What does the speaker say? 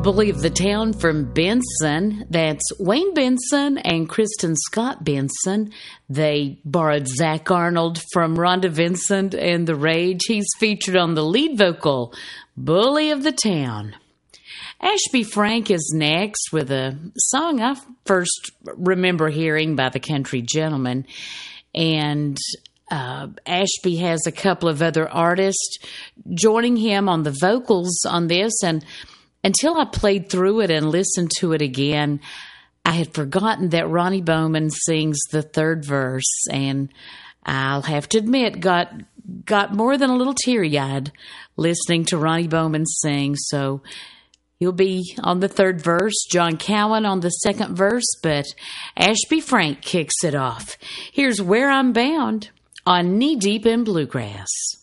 Bully of the Town from Benson. That's Wayne Benson and Kristen Scott Benson. They borrowed Zach Arnold from Rhonda Vincent and The Rage. He's featured on the lead vocal, Bully of the Town. Ashby Frank is next with a song I first remember hearing by the Country Gentlemen. And Ashby has a couple of other artists joining him on the vocals on this. And until I played through it and listened to it again, I had forgotten that Ronnie Bowman sings the third verse. And I'll have to admit, got more than a little teary-eyed listening to Ronnie Bowman sing. So he'll be on the third verse, John Cowan on the second verse, but Ashby Frank kicks it off. Here's Where I'm Bound on Knee Deep in Bluegrass.